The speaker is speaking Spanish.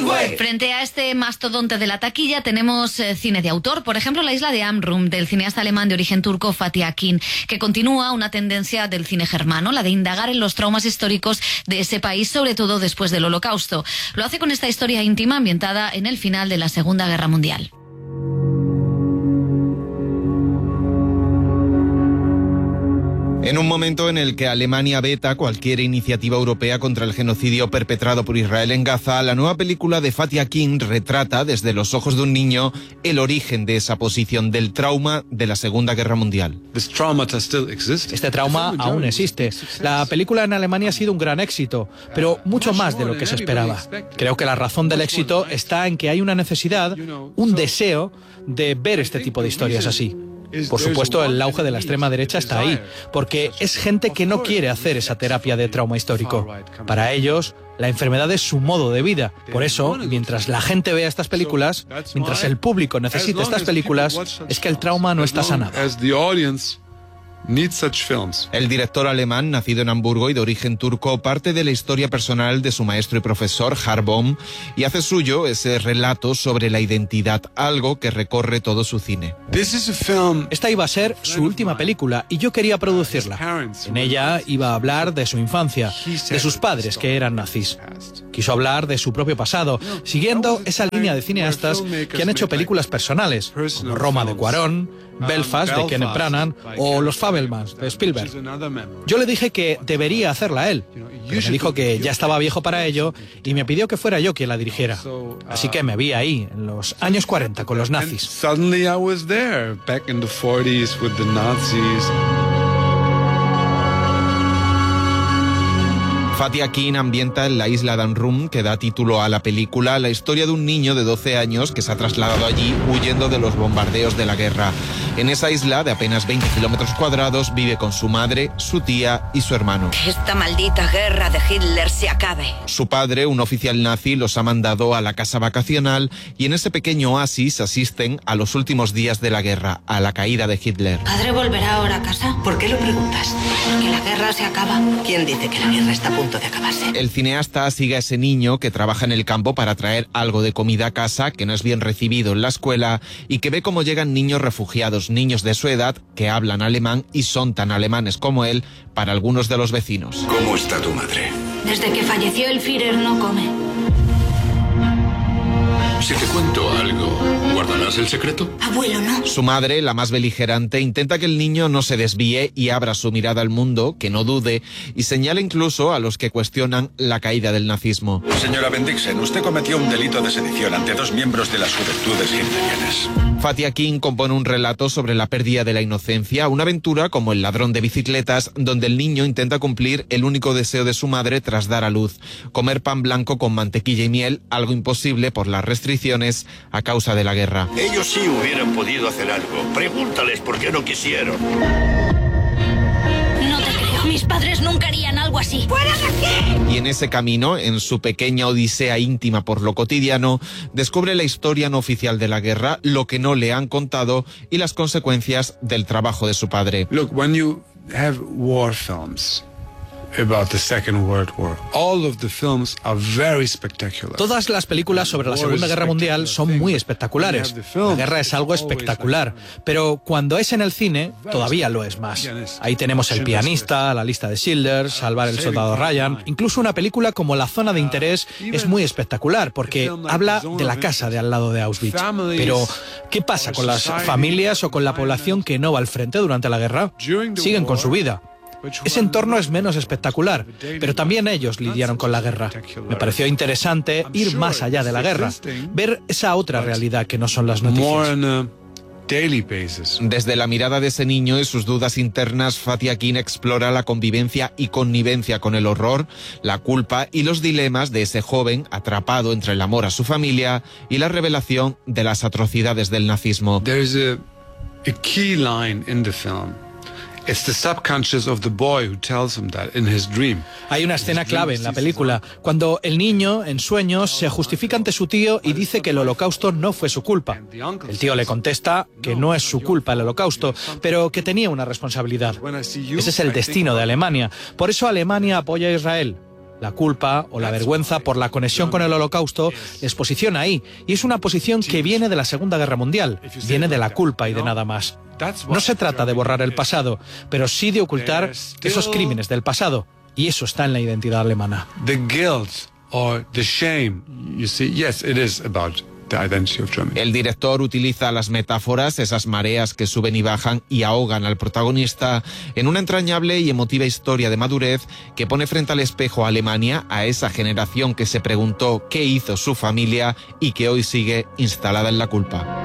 Frente a este mastodonte de la taquilla tenemos cine de autor, por ejemplo La isla de Amrum, del cineasta alemán de origen turco Fatih Akin, que continúa una tendencia del cine germano, la de indagar en los traumas históricos de ese país, sobre todo después del Holocausto. Lo hace con esta historia íntima ambientada en el final de la Segunda Guerra Mundial. En un momento en el que Alemania veta cualquier iniciativa europea contra el genocidio perpetrado por Israel en Gaza, la nueva película de Fatih Akin retrata desde los ojos de un niño el origen de esa posición, del trauma de la Segunda Guerra Mundial. Este trauma aún existe. La película en Alemania ha sido un gran éxito, pero mucho más de lo que se esperaba. Creo que la razón del éxito está en que hay una necesidad, un deseo de ver este tipo de historias así. Por supuesto, el auge de la extrema derecha está ahí, porque es gente que no quiere hacer esa terapia de trauma histórico. Para ellos, la enfermedad es su modo de vida. Por eso, mientras la gente vea estas películas, mientras el público necesite estas películas, es que el trauma no está sanado. El director alemán, nacido en Hamburgo y de origen turco, parte de la historia personal de su maestro y profesor, Harbom, y hace suyo ese relato sobre la identidad, algo que recorre todo su cine. Esta iba a ser su última película y yo quería producirla. En ella iba a hablar de su infancia, de sus padres que eran nazis. Quiso hablar de su propio pasado, siguiendo esa línea de cineastas que han hecho películas personales, como Roma de Cuarón, Belfast de Kenneth Branagh o Los Fabelmans de Spielberg. Yo le dije que debería hacerla él, pero me dijo que ya estaba viejo para ello y me pidió que fuera yo quien la dirigiera. Así que me vi ahí, en los años 40, con los nazis. Fatih Akin ambienta en la isla de Amrum, que da título a la película, la historia de un niño de 12 años que se ha trasladado allí huyendo de los bombardeos de la guerra. En esa isla, de apenas 20 kilómetros cuadrados, vive con su madre, su tía y su hermano. Que esta maldita guerra de Hitler se acabe. Su padre, un oficial nazi, los ha mandado a la casa vacacional y en ese pequeño oasis asisten a los últimos días de la guerra, a la caída de Hitler. ¿Padre volverá ahora a casa? ¿Por qué lo preguntas? Porque la guerra se acaba. ¿Quién dice que la guerra está a punto de acabarse? El cineasta sigue a ese niño que trabaja en el campo para traer algo de comida a casa, que no es bien recibido en la escuela y que ve cómo llegan niños refugiados, niños de su edad que hablan alemán y son tan alemanes como él para algunos de los vecinos. ¿Cómo está tu madre? Desde que falleció el Führer no come. Si te cuento algo, ¿guardarás el secreto? Abuelo, no. Su madre, la más beligerante, intenta que el niño no se desvíe y abra su mirada al mundo, que no dude, y señala incluso a los que cuestionan la caída del nazismo. Señora Bendixen, usted cometió un delito de sedición ante dos miembros de las juventudes hitlerianas. Fatih Akin compone un relato sobre la pérdida de la inocencia, una aventura como El ladrón de bicicletas, donde el niño intenta cumplir el único deseo de su madre tras dar a luz: comer pan blanco con mantequilla y miel, algo imposible por las restricciones a causa de la guerra. Ellos sí hubieran podido hacer algo. Pregúntales por qué no quisieron. No te creo. Mis padres nunca harían algo así. ¡Fuera de aquí! Y en ese camino, en su pequeña odisea íntima por lo cotidiano, descubre la historia no oficial de la guerra, lo que no le han contado y las consecuencias del trabajo de su padre. Look, when you have war films about the Second World War, all of the films are very spectacular. Todas las películas sobre la Segunda Guerra Mundial son muy espectaculares. La guerra es algo espectacular, pero cuando es en el cine, todavía lo es más. Ahí tenemos El pianista, La lista de Schindler, Salvar el soldado Ryan. Incluso una película como La zona de interés es muy espectacular porque habla de la casa de al lado de Auschwitz. Pero, ¿qué pasa con las familias o con la población que no va al frente durante la guerra? Siguen con su vida. Ese entorno es menos espectacular, pero también ellos lidiaron con la guerra. Me pareció interesante ir más allá de la guerra, ver esa otra realidad que no son las noticias. Desde la mirada de ese niño y sus dudas internas, Fatih Akin explora la convivencia y connivencia con el horror, la culpa y los dilemas de ese joven atrapado entre el amor a su familia y la revelación de las atrocidades del nazismo. There's a key line in the film. It's the subconscious of the boy who tells him that in his dream. Hay una escena clave en la película, cuando el niño, en sueños, se justifica ante su tío y dice que el holocausto no fue su culpa. El tío le contesta que no es su culpa el holocausto, pero que tenía una responsabilidad. Ese es el destino de Alemania. Por eso Alemania apoya a Israel. La culpa o la vergüenza por la conexión con el Holocausto les posiciona ahí, y es una posición que viene de la Segunda Guerra Mundial, viene de la culpa y de nada más. No se trata de borrar el pasado, pero sí de ocultar esos crímenes del pasado, y eso está en la identidad alemana. The guilt or the shame, you see, yes, it is about the identity of Germany. El director utiliza las metáforas, esas mareas que suben y bajan y ahogan al protagonista, en una entrañable y emotiva historia de madurez que pone frente al espejo a Alemania, a esa generación que se preguntó qué hizo su familia y que hoy sigue instalada en la culpa.